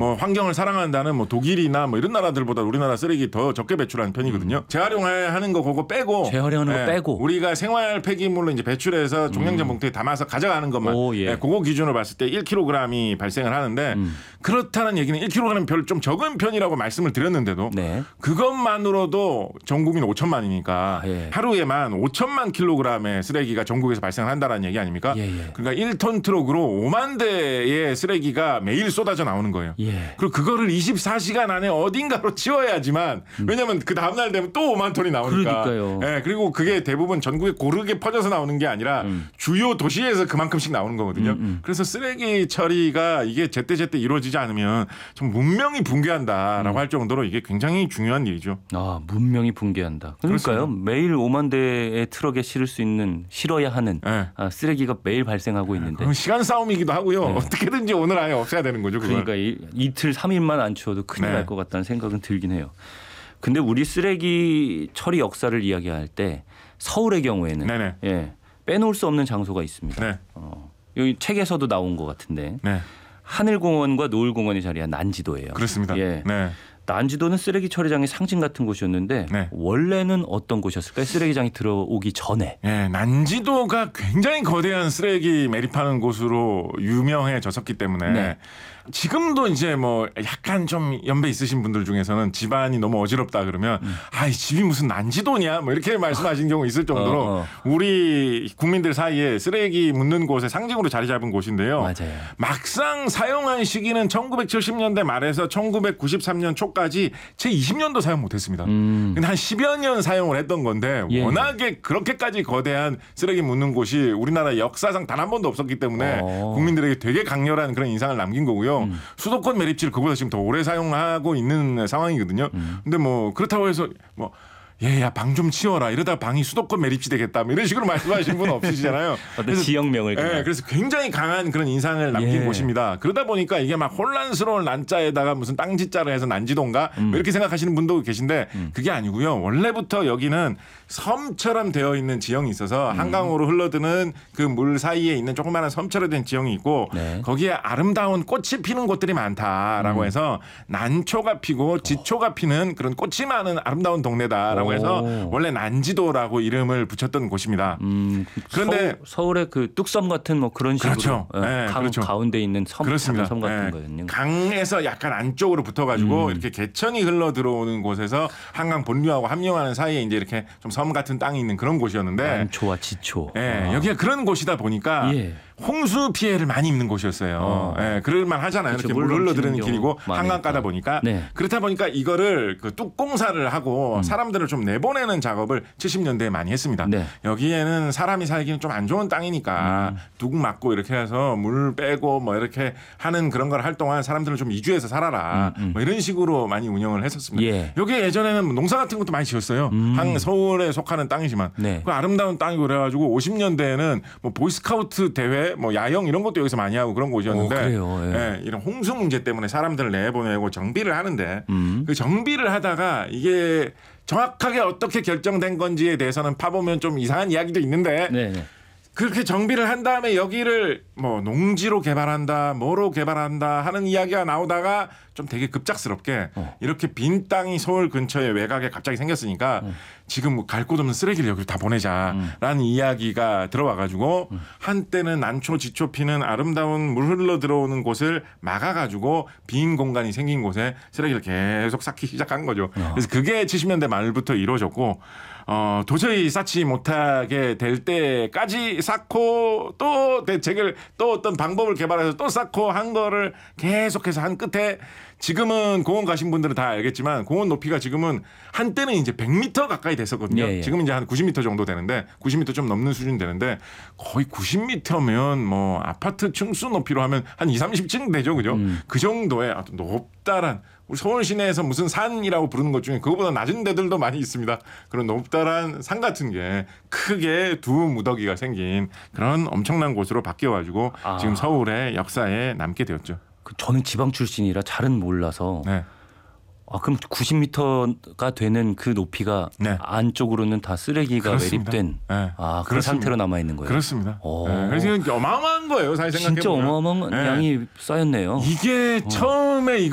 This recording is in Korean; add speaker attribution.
Speaker 1: 뭐 환경을 사랑한다는 뭐 독일이나 뭐 이런 나라들보다 우리나라 쓰레기 더 적게 배출하는 편이거든요. 재활용하는 거 그거 빼고
Speaker 2: 재활용하는 거 빼고
Speaker 1: 우리가 생활 폐기물로 이제 배출해서 종량제 봉투에 담아서 가져가는 것만 그거 기준으로 봤을 때 1kg이 발생을 하는데 그렇다는 얘기는 1kg은 별 좀 적은 편이라고 말씀을 드렸는데도 그것만으로도 전 국민 5천만이니까 하루에만 5천만 킬로그램의 쓰레기가 전국에서 발생한다는 얘기 아닙니까? 그러니까 1톤 트럭으로 5만 대의 쓰레기가 매일 쏟아져 나오는 거예요. 그리고 그거를 24시간 안에 어딘가로 치워야지만 왜냐하면 그 다음날 되면 또 5만 톤이 나오니까. 그리고 그게 대부분 전국에 고르게 퍼져서 나오는 게 아니라 주요 도시에서 그만큼씩 나오는 거거든요. 그래서 쓰레기 처리가 이게 제때제때 이루어지지 않으면 좀 문명이 붕괴한다라고 할 정도로 이게 굉장히 중요한 일이죠.
Speaker 2: 아, 문명이 붕괴한다. 그러니까요.
Speaker 1: 그렇습니다.
Speaker 2: 매일 5만 대의 트럭에 실어야 하는 쓰레기가 매일 발생하고 있는데.
Speaker 1: 시간 싸움이기도 하고요. 어떻게든지 오늘 안에 없애야 되는 거죠. 그걸.
Speaker 2: 그러니까 이틀 3일만 안 치워도 큰일 날 것 같다는 생각은 들긴 해요. 근데 우리 쓰레기 처리 역사를 이야기할 때 서울의 경우에는 빼놓을 수 없는 장소가 있습니다. 여기 책에서도 나온 것 같은데 하늘공원과 노을공원의 자리가 난지도예요.
Speaker 1: 그렇습니다.
Speaker 2: 난지도는 쓰레기 처리장의 상징 같은 곳이었는데 원래는 어떤 곳이었을까요? 쓰레기장이 들어오기 전에.
Speaker 1: 난지도가 굉장히 거대한 쓰레기 매립하는 곳으로 유명해졌었기 때문에 지금도 이제 뭐 약간 좀 연배 있으신 분들 중에서는 집안이 너무 어지럽다 그러면 이 집이 무슨 난지도냐 뭐 이렇게 말씀하신 경우 있을 정도로 우리 국민들 사이에 쓰레기 묻는 곳의 상징으로 자리 잡은 곳인데요.
Speaker 2: 맞아요.
Speaker 1: 막상 사용한 시기는 1970년대 말에서 1993년 초까지 채 20년도 사용 못했습니다. 근데 한 10여 년 사용을 했던 건데 워낙에 그렇게까지 거대한 쓰레기 묻는 곳이 우리나라 역사상 단 한 번도 없었기 때문에 국민들에게 되게 강렬한 그런 인상을 남긴 거고요. 수도권 매립지를 그보다 지금 더 오래 사용하고 있는 상황이거든요. 근데 뭐 그렇다고 해서 뭐 얘야 방 좀 치워라 이러다 방이 수도권 매립지 되겠다 뭐 이런 식으로 말씀하시는 분은 없으시잖아요.
Speaker 2: 어떤 지역명을
Speaker 1: 그래서 굉장히 강한 그런 인상을 남긴 곳입니다. 그러다 보니까 이게 막 혼란스러운 난자에다가 무슨 땅지자를 해서 난지도인가 뭐 이렇게 생각하시는 분도 계신데 그게 아니고요. 원래부터 여기는 섬처럼 되어 있는 지형이 있어서 한강으로 흘러드는 그 물 사이에 있는 조그마한 섬처럼 된 지형이 있고 거기에 아름다운 꽃이 피는 곳들이 많다라고 해서 난초가 피고 지초가 피는 그런 꽃이 많은 아름다운 동네다라고 해서 원래 난지도라고 이름을 붙였던 곳입니다.
Speaker 2: 그런데 서울의 그 뚝섬 같은 뭐 그런 식으로
Speaker 1: 그렇죠.
Speaker 2: 가운데 있는 섬 같은 거였군요.
Speaker 1: 강에서 약간 안쪽으로 붙어가지고 이렇게 개천이 흘러 들어오는 곳에서 한강 본류하고 합류하는 사이에 이제 이렇게 좀 섬 같은 땅이 있는 그런 곳이었는데
Speaker 2: 난초와 지초.
Speaker 1: 여기가 그런 곳이다 보니까 홍수 피해를 많이 입는 곳이었어요. 그럴만 하잖아요.
Speaker 2: 그렇죠.
Speaker 1: 이렇게 물 흘러들어는 길이고
Speaker 2: 많으니까.
Speaker 1: 한강 가다 보니까 그렇다 보니까 이거를 그 뚝공사를 하고 사람들을 좀 내보내는 작업을 70년대에 많이 했습니다. 여기에는 사람이 살기는 좀 안 좋은 땅이니까 뚝 막고 이렇게 해서 물 빼고 뭐 이렇게 하는 그런 걸 할 동안 사람들을 좀 이주해서 살아라 뭐 이런 식으로 많이 운영을 했었습니다. 여기 예전에는 농사 같은 것도 많이 지었어요. 서울에 속하는 땅이지만 그 아름다운 땅이고 그래가지고 50년대에는 뭐 보이스카우트 대회 뭐 야영 이런 것도 여기서 많이 하고 그런 곳이었는데 이런 홍수 문제 때문에 사람들을 내보내고 정비를 하는데 그 정비를 하다가 이게 정확하게 어떻게 결정된 건지에 대해서는 파보면 좀 이상한 이야기도 있는데 그렇게 정비를 한 다음에 여기를 뭐 농지로 개발한다, 뭐로 개발한다 하는 이야기가 나오다가 좀 되게 급작스럽게 이렇게 빈 땅이 서울 근처에 외곽에 갑자기 생겼으니까 지금 뭐 갈 곳 없는 쓰레기를 여기로 다 보내자라는 이야기가 들어와가지고 한때는 난초, 지초 피는 아름다운 물 흘러 들어오는 곳을 막아가지고 빈 공간이 생긴 곳에 쓰레기를 계속 쌓기 시작한 거죠. 그래서 그게 70년대 말부터 이루어졌고 도저히 쌓지 못하게 될 때까지 쌓고 또 대책을 또 어떤 방법을 개발해서 또 쌓고 한 거를 계속해서 한 끝에 지금은 공원 가신 분들은 다 알겠지만 공원 높이가 지금은 한때는 이제 100m 가까이 됐었거든요. 지금 이제 한 90m 정도 되는데 90m 좀 넘는 수준 되는데 거의 90m면 뭐 아파트 층수 높이로 하면 한 20, 30층 되죠. 그죠? 그 정도의 아주 높다란 우리 서울 시내에서 무슨 산이라고 부르는 것 중에 그거보다 낮은 데들도 많이 있습니다. 그런 높다란 산 같은 게 크게 두 무더기가 생긴 그런 엄청난 곳으로 바뀌어가지고 지금 서울의 역사에 남게 되었죠.
Speaker 2: 저는 지방 출신이라 잘은 몰라서 그럼 90m가 되는 그 높이가 안쪽으로는 다 쓰레기가
Speaker 1: 그렇습니다.
Speaker 2: 매립된 그런 상태로 남아 있는 거예요.
Speaker 1: 그렇습니다. 그래서 어마어마한 거예요. 사실 생각해 보면
Speaker 2: 진짜 어마어마한 양이 쌓였네요.
Speaker 1: 이게 처음에